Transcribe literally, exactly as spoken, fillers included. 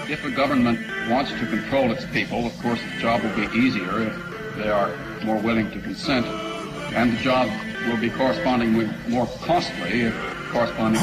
If a government wants to control its people, of course, the job will be easier if they are more willing to consent, and the job will be correspondingly more costly if correspondingly